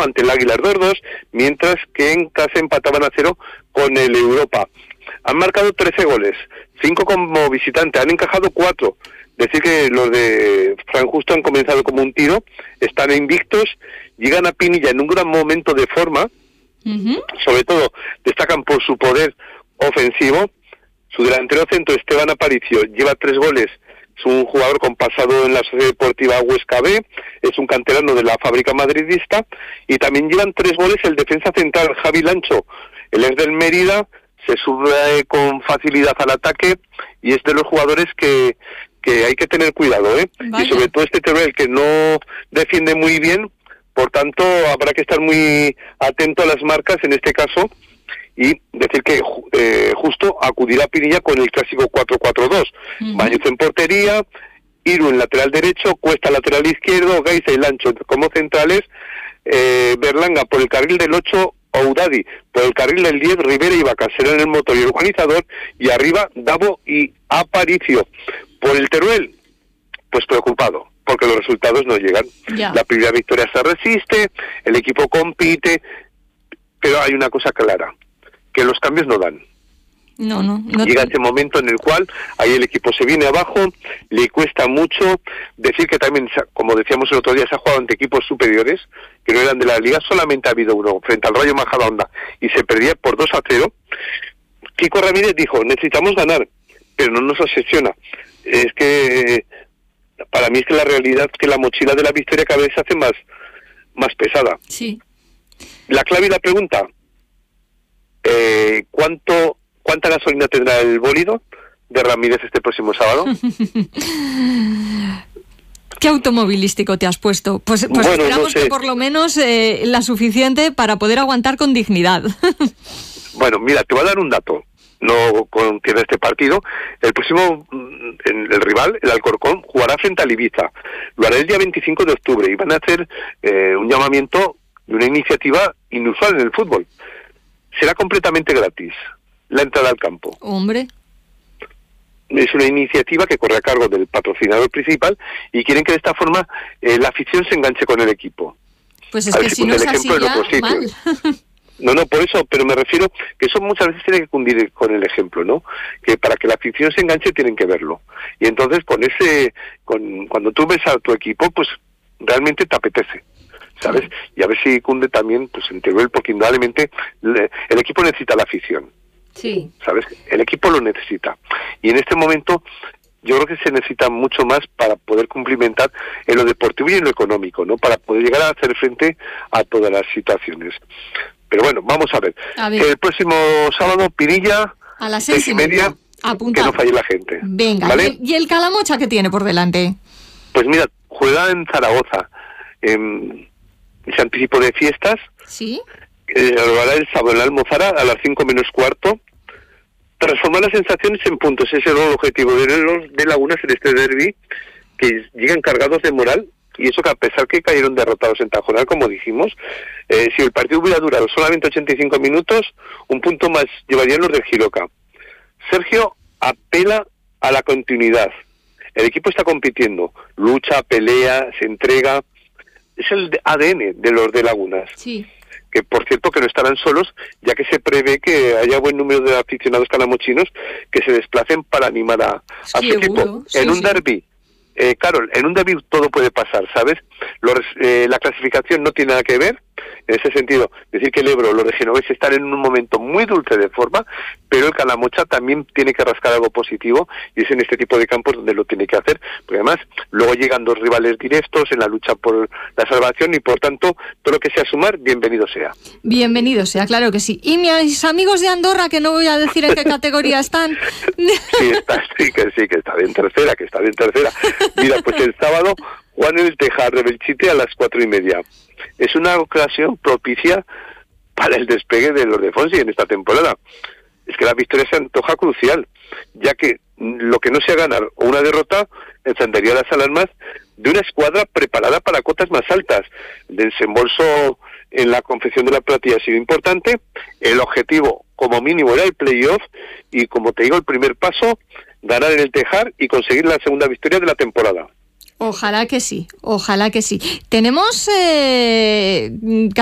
1 ante el Águilas 2-2, mientras que en casa empataban a 0 con el Europa. Han marcado 13 goles, 5 como visitante, han encajado 4. Decir que los de Fran Justo han comenzado como un tiro, están invictos, llegan a Pinilla en un gran momento de forma, sobre todo destacan por su poder ofensivo. Su delantero centro, Esteban Aparicio, lleva 3 goles, es un jugador con pasado en la Sociedad Deportiva Huesca B, es un canterano de la fábrica madridista, y también llevan 3 goles el defensa central, Javi Lancho, él es del Mérida, se sube con facilidad al ataque, y es de los jugadores que hay que tener cuidado, y sobre todo este Teruel que no defiende muy bien, por tanto habrá que estar muy atento a las marcas en este caso, y decir que Justo acudirá a Pinilla con el clásico 4-4-2, Bañuz en portería, Iru en lateral derecho, Cuesta lateral izquierdo, Gaiza y Lancho como centrales, Berlanga por el carril del 8, Oudadi por el carril del 10, Rivera y Vaca serán el motor y el organizador, y arriba Davo y Aparicio. Por el Teruel, pues preocupado, porque los resultados no llegan. Ya. La primera victoria se resiste, el equipo compite, pero hay una cosa clara, que los cambios no dan. No llega ese momento en el cual ahí el equipo se viene abajo, le cuesta mucho. Decir que también, como decíamos el otro día, se ha jugado ante equipos superiores que no eran de la liga, solamente ha habido uno frente al Rayo Majadahonda y se perdía por 2-0. Kiko Ramírez dijo, necesitamos ganar, pero no nos obsesiona. Es que para mí es que la realidad es que la mochila de la victoria cada vez se hace más pesada. Sí. La clave y la pregunta, ¿cuánta gasolina tendrá el bólido de Ramírez este próximo sábado? ¿Qué automovilístico te has puesto? Pues bueno, esperamos, no sé, que por lo menos la suficiente para poder aguantar con dignidad. Bueno, mira, te voy a dar un dato. No contiene este partido. El próximo, el rival, el Alcorcón, jugará frente al Ibiza. Lo hará el día 25 de octubre y van a hacer un llamamiento de una iniciativa inusual en el fútbol. Será completamente gratis la entrada al campo. Hombre. Es una iniciativa que corre a cargo del patrocinador principal y quieren que de esta forma la afición se enganche con el equipo. Pues es que si no es así ya, mal. No, por eso, pero me refiero que eso muchas veces tiene que cundir con el ejemplo, ¿no? Que para que la afición se enganche tienen que verlo. Y entonces cuando tú ves a tu equipo, pues realmente te apetece, ¿sabes? Y a ver si cunde también, pues en Teruel, porque indudablemente el equipo necesita la afición. Sí. ¿Sabes? El equipo lo necesita. Y en este momento yo creo que se necesita mucho más para poder cumplimentar en lo deportivo y en lo económico, ¿no? Para poder llegar a hacer frente a todas las situaciones. Pero bueno, vamos a ver. El próximo sábado, Pinilla, a las 6:30. Que no falle la gente. Venga, ¿vale? ¿Y el Calamocha qué tiene por delante? Pues mira, juega en Zaragoza. Ese anticipo de fiestas. Sí. Lo hará el sábado en la Almozara a las 5 menos cuarto. Transformar las sensaciones en puntos. Ese es el objetivo de los de Lagunas en este derbi, que llegan cargados de moral. Y eso que a pesar que cayeron derrotados en Tajonar, como dijimos, si el partido hubiera durado solamente 85 minutos, un punto más llevarían los del Jiroca. Sergio apela a la continuidad. El equipo está compitiendo, lucha, pelea, se entrega. Es el ADN de los de Lagunas. Sí. Que por cierto que no estarán solos, ya que se prevé que haya buen número de aficionados calamochinos que se desplacen para animar a su equipo. En un derbi. Carol, en un derbi todo puede pasar, ¿sabes? La clasificación no tiene nada que ver, en ese sentido, decir que el Ebro, los de Genovés están en un momento muy dulce de forma, pero el Calamocha también tiene que rascar algo positivo, y es en este tipo de campos donde lo tiene que hacer, porque además luego llegan 2 rivales directos en la lucha por la salvación, y por tanto, todo lo que sea sumar, bienvenido sea. Bienvenido sea, claro que sí. Y mis amigos de Andorra, que no voy a decir en qué categoría están. Sí, que está bien tercera, Mira, pues el sábado juegan en el Tejar de Belchite a las 4:30. Es una ocasión propicia para el despegue de los de Fonsi en esta temporada. Es que la victoria se antoja crucial, ya que lo que no sea ganar o una derrota encendería las alarmas de una escuadra preparada para cotas más altas. El desembolso en la confección de la plantilla ha sido importante, el objetivo como mínimo era el playoff y, como te digo, el primer paso, ganar en el Tejar y conseguir la segunda victoria de la temporada. Ojalá que sí. Tenemos